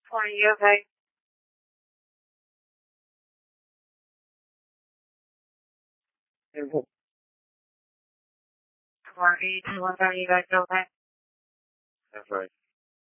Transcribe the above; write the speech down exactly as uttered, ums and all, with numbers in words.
twenty, okay. twenty, two one thirty, you guys okay? That's right.